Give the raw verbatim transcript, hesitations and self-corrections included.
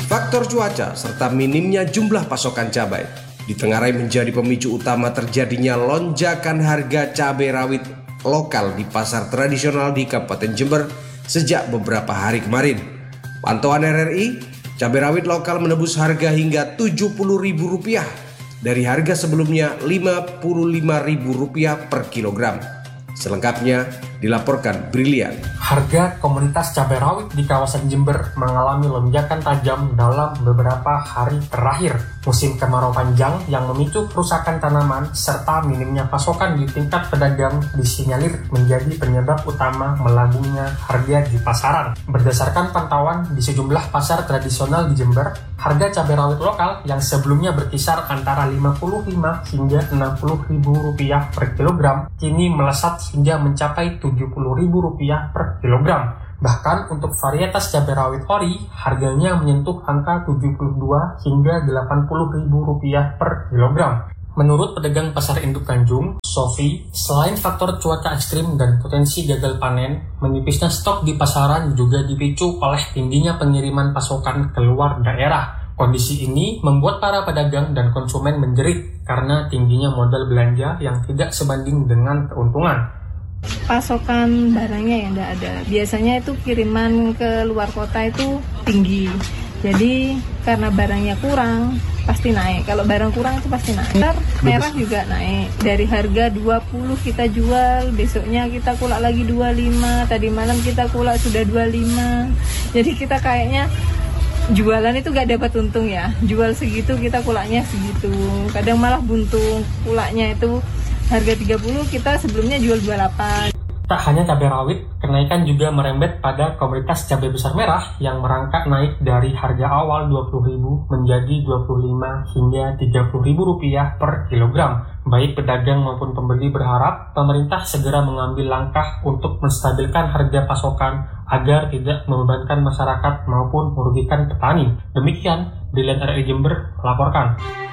Faktor cuaca serta minimnya jumlah pasokan cabai ditengarai menjadi pemicu utama terjadinya lonjakan harga cabai rawit lokal di pasar tradisional di Kabupaten Jember sejak beberapa hari kemarin. Pantauan R R I, cabai rawit lokal menembus harga hingga tujuh puluh ribu rupiah dari harga sebelumnya lima puluh lima ribu rupiah per kilogram. Selengkapnya dilaporkan Brilian. Harga komoditas cabai rawit di kawasan Jember mengalami lonjakan tajam dalam beberapa hari terakhir. Musim kemarau panjang yang memicu kerusakan tanaman serta minimnya pasokan di tingkat pedagang disinyalir menjadi penyebab utama melambungnya harga di pasaran. Berdasarkan pantauan di sejumlah pasar tradisional di Jember, harga cabai rawit lokal yang sebelumnya berkisar antara lima puluh lima hingga enam puluh ribu rupiah per kilogram kini melesat hingga mencapai tujuh puluh ribu rupiah per kilogram. Bahkan untuk varietas cabai rawit ori, harganya menyentuh angka tujuh puluh dua hingga delapan puluh ribu rupiah per kilogram. Menurut pedagang pasar induk Tanjung, Sofi, selain faktor cuaca ekstrim dan potensi gagal panen, menipisnya stok di pasaran juga dipicu oleh tingginya pengiriman pasokan keluar daerah. Kondisi ini membuat para pedagang dan konsumen menjerit karena tingginya modal belanja yang tidak sebanding dengan keuntungan. Pasokan barangnya yang tidak ada. Biasanya itu kiriman ke luar kota itu tinggi. Jadi karena barangnya kurang, pasti naik. Kalau barang kurang itu pasti naik. Merah juga naik. Dari harga dua puluh kita jual, besoknya kita kulak lagi dua puluh lima. Tadi malam kita kulak sudah dua puluh lima. Jadi kita kayaknya jualan itu gak dapat untung ya. Jual segitu kita kulaknya segitu. Kadang malah buntung. Kulaknya itu harga tiga puluh, kita sebelumnya jual dua puluh delapan. Tak hanya cabai rawit, kenaikan juga merembet pada komoditas cabai besar merah yang merangkak naik dari harga awal dua puluh ribu menjadi dua puluh lima hingga tiga puluh ribu rupiah per kilogram. Baik pedagang maupun pembeli berharap pemerintah segera mengambil langkah untuk menstabilkan harga pasokan agar tidak membebankan masyarakat maupun merugikan petani. Demikian, Brilian R R I Jember laporkan.